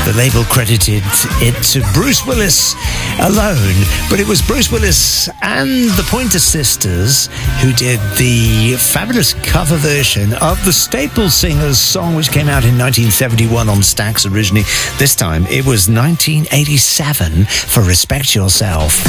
The label credited it to Bruce Willis alone, but it was Bruce Willis and the Pointer Sisters who did the fabulous cover version of the Staple Singers song, which came out in 1971 on Stax originally. This time it was 1987 for Respect Yourself.